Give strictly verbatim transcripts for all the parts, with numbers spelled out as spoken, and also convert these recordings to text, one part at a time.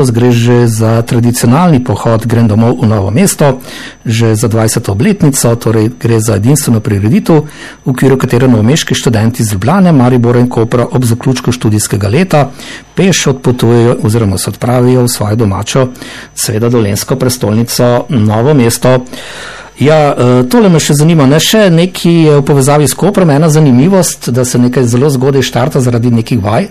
letos gre že za tradicionalni pohod Grem domov v Novo mesto, že za dvajseto obletnico, torej gre za edinstveno prireditev, v okviru katere novomeški študenti iz Ljubljane, Maribora in Kopra ob zaključku študijskega leta peš odpotujejo oziroma se odpravijo v svojo domačo, seveda dolenjsko prestolnico Novo mesto. Ja, tole me še zanima, ne še neki v povezavi s Koprom, ena zanimivost, da se nekaj zelo zgodaj štarta zaradi nekih vaj?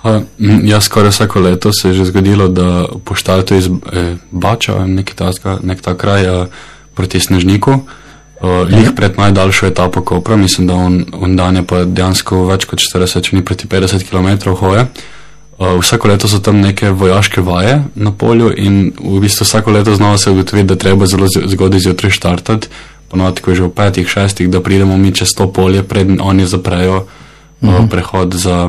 Ja, skoraj vsako leto se je že zgodilo, da po štartu iz eh, Bača, nek ta kraj eh, proti Snežniku, eh, lih pred najdaljšo etapo Kopra, mislim, da on, on dan je pa dejansko več kot štirideset, če ni proti petdeset kilometrov hoje. Uh, vsako leto so tam neke vojaške vaje na polju in v bistvu vsako leto znova se ugotovi, da treba zelo zgodaj zjutraj štartati, ponovadi, ko je že v petih, šestih, da pridemo mi čez to polje, preden oni zaprejo uh, uh-huh. prehod za,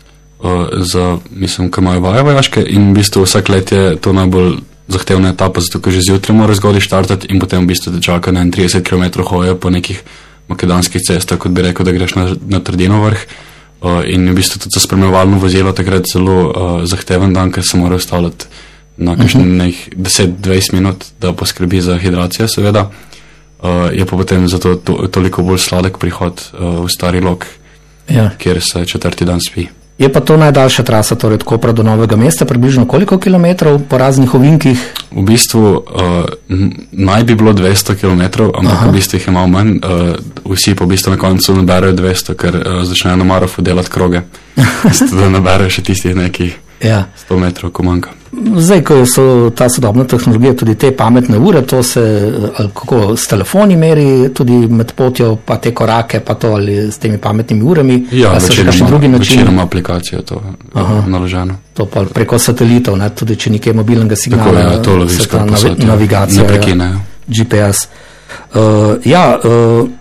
uh, za, mislim, ko imajo vaje vojaške in v bistvu vsak let je to najbolj zahtevna etapa, zato ko že zjutraj mora zgodaj štartati in potem v bistvu te čaka na trideset kilometrov hoje po nekih makedonskih cestah, kot bi rekel, da greš na, na Trdino vrh. Uh, in v bistvu tudi za spremljevalno vozilo takrat zelo uh, zahteven dan, ker se mora ustavljati na kakšnih deset do dvajset minut, da poskrbi za hidracijo, seveda. Uh, je pa potem zato to, toliko bolj sladek prihod uh, v Stari Log, ja. Kjer se četrti dan spi. Je pa to najdaljša trasa, torej od Kopra do Novega mesta, približno koliko kilometrov po raznih ovinkih? V bistvu uh, naj bi bilo dvesto kilometrov, ampak Aha. v bistvu jih je malo manj. Uh, vsi pa v bistvu na koncu naberajo dvesto, ker uh, začnejo na Marofu delati kroge. Da naberajo še tistih nekih ja. sto metrov, ko manjka. Zdaj, ko so ta sodobna tehnologija, tudi te pametne ure, to se ali kako s telefoni meri, tudi med potjo, pa te korake, pa to ali s temi pametnimi urami. Ja, večinoma aplikacijo to Aha. naloženo. To pa preko satelitov, ne, tudi če nekaj mobilnega signala, tako, ja, to lovi, se ta navi, navigacija, ne prekinejo. G P S. Uh, ja, uh,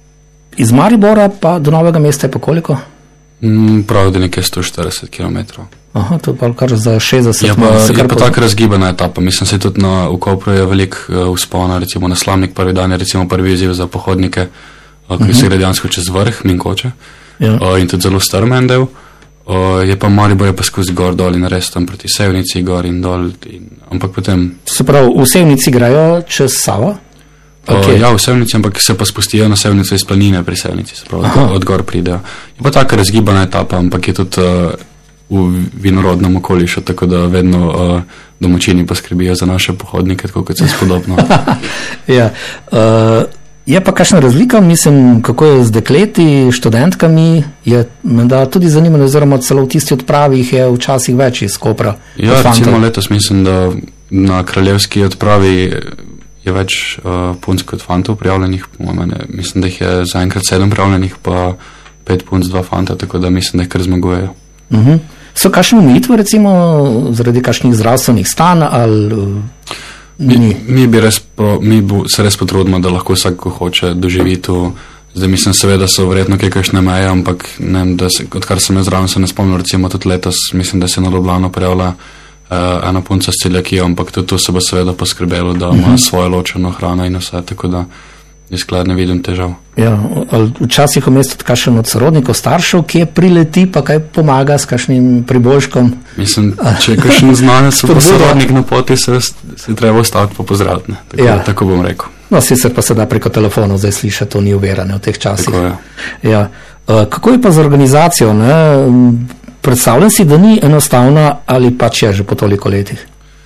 iz Maribora pa do Novega mesta je pa koliko? Mm, prav, da nekaj sto štirideset kilometrov. Aha, to je pa kar za šestdeset. Je pa, je pa tako razgibana etapa. Mislim, se tudi na, v Kopru je veliko uh, vzpona, recimo na Slamnik prvi dan je recimo prvi izziv za pohodnike, uh, ki uh-huh. se gre dejansko čez vrh, Minkoče, ja. uh, in tudi zelo strmen del. Uh, je pa Maribor je pa skozi gor dol in res tam proti Sevnici, gor in dol. In, ampak potem... Se pravi, v Sevnici grejo čez Savo? Okay. Uh, ja, v Sevnici, ampak se pa spustijo na Sevnico iz planine pri Sevnici, se pravi, od, od gor pridejo. Je pa taka razgibana etapa, ampak je tudi uh, v vinorodnem okolišu, tako da vedno uh, domačini poskrbijo za naše pohodnike, tako kot se spodobno. ja, uh, je pa kakšna razlika, mislim, kako je z dekleti, študentkami, je menda tudi zanimivo, oziroma celo v tisti odpravi jih je včasih več iz Kopra. Ja, recimo letos mislim, da na kraljevski odpravi je več uh, punc kot fantov prijavljenih, mislim, da jih je zaenkrat sedem prijavljenih, pa pet punc, dva fanta, tako da mislim, da jih kar zmagujejo. Uh-huh. So kakšne omejitve, recimo, zaradi kakšnih zdravstvenih stanj ali uh, mi, mi, bi res po, mi bo, se res potrudimo, da lahko vsak, ko hoče, doživi to. Zdaj mislim, seveda so verjetno kaj kakšne meje, ampak ne vem, da se, odkar sem jaz zraven, se ne spomnim, recimo tudi letos, mislim, da se na Ljubljano prijavlja Uh, ena punca s celjakijo, ampak tudi to se bo seveda poskrbelo, da ima uh-huh. svojo ločeno hrano in vse, tako da izklad ne vidim težav. Ja, včasih v mestu kakšen od sorodnikov, staršev, ki je prileti, pa kaj pomaga s kakšnim priboljškom? Mislim, če je kakšen znanec pa sorodnik na poti, se, se treba ostaviti pa pozdraviti, tako, ja. tako bom rekel. No, sicer pa se da preko telefonov zdaj sliša, to ni uverane v teh časih. Tako je. Ja. Uh, kako je pa z organizacijo, ne? Predstavljam si, da ni enostavna ali pač je že po toliko letih?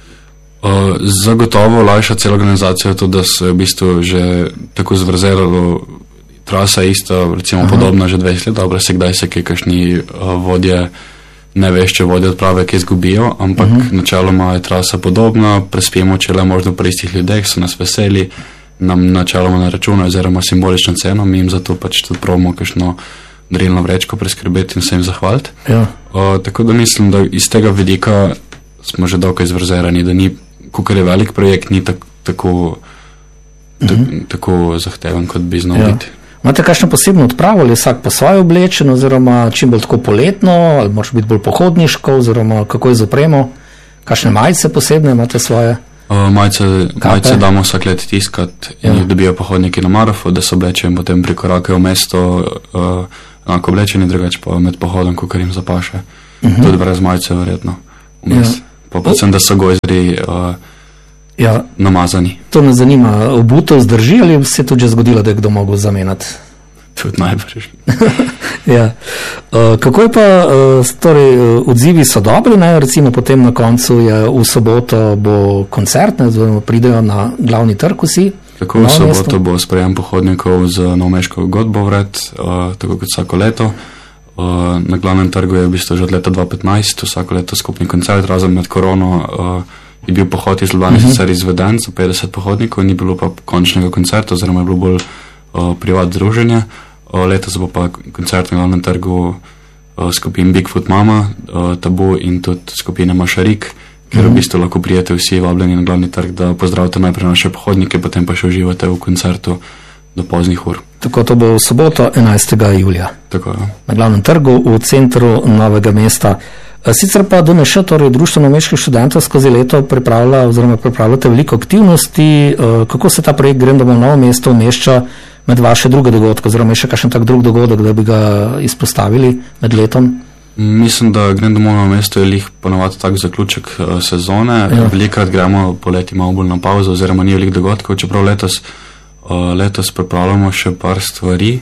Uh, zagotovo lajša celo organizacijo to, da se je v bistvu že tako zvrzelo, trasa ista, recimo Aha. podobna že dvajset let, dobro se kdaj se kaj kakšni uh, vodje, ne veš, če vodje odprave kaj izgubijo, ampak uh-huh. načeloma je trasa podobna, prespijemo, če le možno pri istih ljudeh, so nas veseli, nam načeloma na računajo oziroma simbolično ceno, mi jim zato pač tudi probamo kakšno darilno vrečko preskrbeti in se jim zahvaliti. Ja. Uh, tako da mislim, da iz tega vidika smo že dokaj zvrzerani, da ni, kakor je velik projekt, ni tak, tako, tak, uh-huh. tako zahteven, kot bi znal ja. biti. Imate kakšno posebno odpravo, ali vsak po svoje oblečen, oziroma čim bolj tako poletno, ali moraš biti bolj pohodniško, oziroma kako je z opremo? Kakšne majice posebne imate svoje? Uh, majice, majice damo vsak let tiskati in ja. jih dobijo pohodniki na Marofu, da se oblečejo in potem prikorakajo v mesto uh, enako oblečeni, drugače pa med pohodom, kakor jim zapaše. Uh-huh. Tudi brez majice verjetno. Ja. pa predvsem, da so gojzri uh, ja, namazani. To me zanima, obutev zdrži ali se je tudi že zgodilo, da je kdo mogel zamenjati? Tudi najbrž. Ja. Uh, kako je pa, uh, torej, odzivi so dobri, ne? Recimo potem na koncu je v soboto bo koncert, ne? Zdaj pridejo na glavni trg vsi. Tako v soboto bo sprejem pohodnikov z novomeško godbo vred, uh, tako kot vsako leto. Uh, na glavnem trgu je v bistvu že od leta dva tisoč petnajst vsako leto skupni koncert, razen med korono uh, je bil pohod iz Ljubljane uh -huh. sicer izveden za petdeset pohodnikov, ni bilo pa končnega koncerta, oziroma je bilo bolj uh, privat druženje. Uh, letos bo pa koncert na glavnem trgu uh, skupin Bigfoot Mama, uh, Tabu in tudi skupine Mašarik, ker v bistvu lahko prijete vsi vabljeni na glavni trg, da pozdravite najprej naše pohodnike, potem pa še uživate v koncertu do poznih ur. Tako to bo v soboto enajstega julija. Tako, ja. Na glavnem trgu v centru Novega mesta. Sicer pa D N Š, torej Društvo novomeških študentov, skozi leto pripravlja oziroma pripravljate veliko aktivnosti. Kako se ta projekt Grem domov v Novo mesto umešča med vaše druge dogodke, oziroma je še kakšen tak drug dogodek, da bi ga izpostavili med letom? Mislim, da Grem domov v Novo mesto je lih ponovadi tak zaključek uh, sezone. Ja. Velikrat gremo poleti malo bolj na pauzo, oziroma ni veliko dogodkov, čeprav letos, uh, letos pripravljamo še par stvari,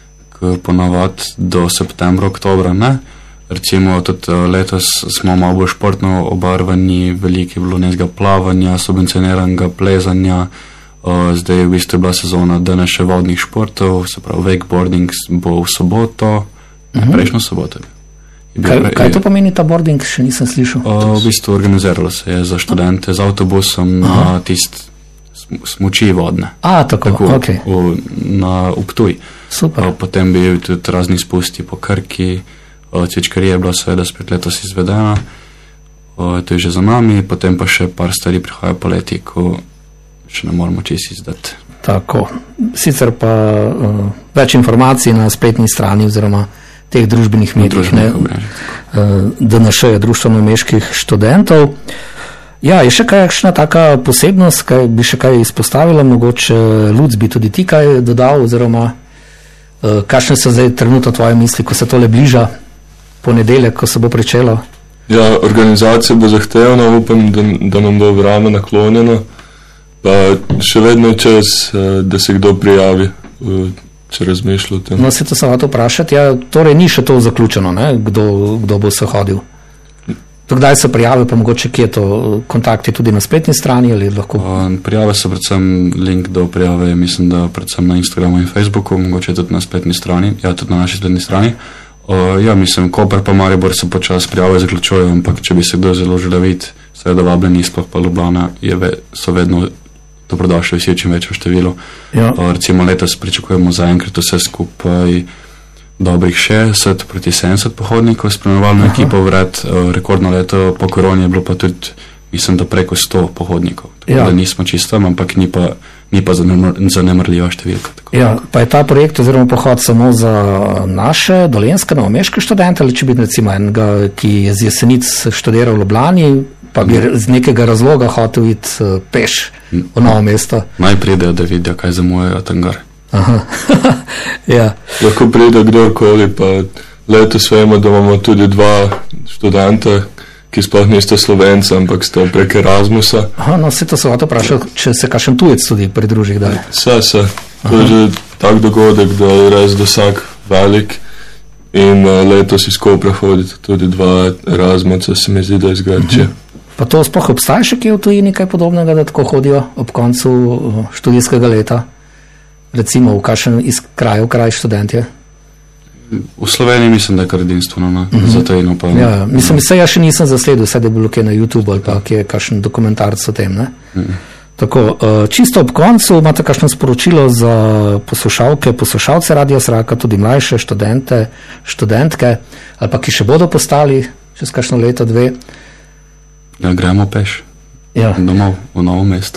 ki ponovadi do septembra, oktobra ne. Recimo tudi uh, letos smo malo bolj športno obarvani, veliko je bilo nekega plavanja, subvencioniranega plezanja. Uh, zdaj je v bistvu bila sezona D N Š vodnih športov, se pravi wakeboarding bo v soboto, uh-huh. prejšnjo soboto. Kaj, kaj to pomeni ta boarding, še nisem slišal? Uh, v bistvu organiziralo se je za študente z avtobusom na tist smuči vodne. A, tako, tako ok. V, na Ptuj. Super. Uh, potem bi tudi razni spusti po Krki, uh, cvičkarija je bila seveda spet letos izvedena, uh, to je že za nami, potem pa še par stvari prihaja poleti, ko še ne moramo čisto izdati. Tako. Sicer pa uh, več informacij na spletni strani oziroma teh družbenih medijih. D N Š je Društvo novomeških študentov. Ja, je še kakšna taka posebnost, kaj bi še kaj izpostavila, mogoče Luc bi tudi ti kaj dodal, oziroma uh, kakšne so zdaj trenutno tvoje misli, ko se tole bliža ponedeljek, ko se bo pričelo? Ja, organizacija bo zahtevna, upam, da, da nam bo vreme naklonjeno, pa še vedno čas, da se kdo prijavi, če razmišlja o tem. No, se to sem hotel vprašati, ja, torej ni še to zaključeno, ne, kdo, kdo bo se hodil. Kdaj se prijave, pa mogoče kje to, kontakti tudi na spletni strani ali lahko? Uh, prijave so predvsem, link do prijave, mislim, da predvsem na Instagramu in Facebooku, mogoče tudi na spletni strani, ja, tudi na naši spletni strani. Uh, ja, mislim, Koper pa Maribor se počas prijave zaključujejo, ampak če bi se kdo zelo želel videti, seveda vabljeni, sploh pa Ljubljana, je ve, so vedno dobrodošli vsi v čim večjem številu. Ja. Uh, recimo letos pričakujemo zaenkrat vse skupaj dobrih šestdeset proti sedemdeset pohodnikov, spremljevalno ekipo vred, uh, rekordno leto po koroni je bilo pa tudi, mislim, da preko sto pohodnikov. Tako ja. Da nismo čisto, ampak ni pa, ni pa zanemrljiva številka. Tako. Ja, pa je ta projekt oziroma pohod samo za naše dolenjske novomeške študente, ali če bi recimo enega, ki je z Jesenic študiral v Ljubljani, pa bi z nekega razloga hotel iti uh, peš v Novo mesto. Naj pridejo, da vidijo, kaj zamujejo tam gor. Ja. Lahko pride kdorkoli, pa letos vemo, da imamo tudi dva študenta, ki sploh nista Slovenca, ampak sta prek Erasmusa. Aha, no, se to se hotel vprašal, če se kakšen tujec tudi pridruži kdaj. Se, se. To je že tak dogodek, da je res dosak velik in uh, letos iz Kopra hodite tudi dva Erasmusa, se mi zdi, da iz Grčije. Uh-huh. Pa to sploh obstaja še kje v tujini kaj podobnega, da tako hodijo ob koncu študijskega leta? Recimo v kakšen iz krajev kraj študentje? V Sloveniji mislim, da je kar edinstveno, no? uh-huh. Za tujino pa... Ja, mislim, se ja še nisem zasledil, vse da je bilo kje na YouTube ali pa kje kakšen dokumentarc o tem, ne? Uh-huh. Tako, čisto ob koncu imate kakšno sporočilo za poslušalke, poslušalce Radia Sraka, tudi mlajše študente, študentke, ali pa ki še bodo postali čez kakšno leto, dve? Ja, gremo peš. Ja. Domov, v Novo mesto.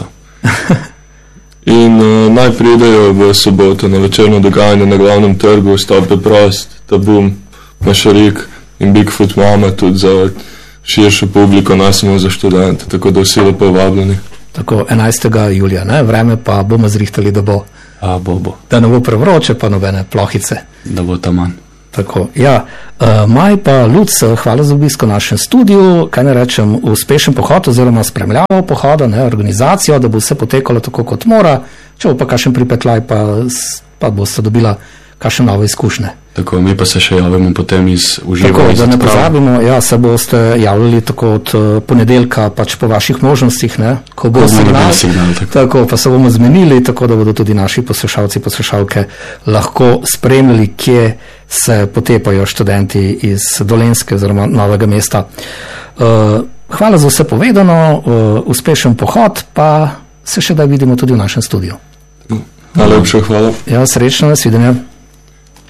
In uh, naj pridejo v soboto na večerno dogajanje na glavnem trgu, Stop je prost, Tabu, Mašarik in Bigfoot Mama, tudi za širšo publiko, ne samo za študente, tako da vsi lepo vabljeni. Tako enajstega julija, ne? Vreme pa bomo zrihtali, da bo. A, bo, bo. Da ne bo prevroče, pa nobene plohice. Da bo tam manj. Tako, ja. Uh, Maj pa Luc, hvala za obisko v našem studiu, kaj ne rečem, uspešen pohod oziroma spremljavo pohoda, ne, organizacijo, da bo vse potekalo tako, kot mora, če bo pa kakšen pripetljaj, pa, pa boste dobila kakšne nove izkušnje. Tako, mi pa se še javimo potem iz uživanja. Tako, da ne pozabimo, ja, se boste javljali tako od ponedeljka, pač po vaših možnostih, ne, ko bo signal, signal tako. tako, pa se bomo zmenili, tako da bodo tudi naši poslušalci, poslušalke lahko spremljali, kje se potepajo študenti iz Dolenjske oziroma Novega mesta. Uh, hvala za vse povedano, uh, uspešen pohod, pa se še da vidimo tudi v našem studiu. Najlepša hvala. Ja, srečno, nasvidenje.